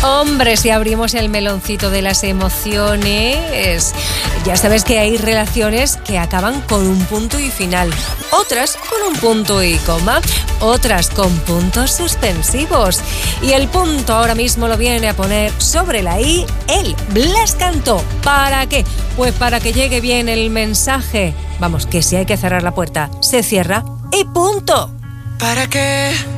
Hombre, si abrimos el meloncito de las emociones, ya sabes que hay relaciones que acaban con un punto y final, otras con un punto y coma, otras con puntos suspensivos. Y el punto ahora mismo lo viene a poner sobre la I el Blas Cantó. ¿Para qué? Pues para que llegue bien el mensaje. Vamos, que si hay que cerrar la puerta, se cierra y punto. ¿Para qué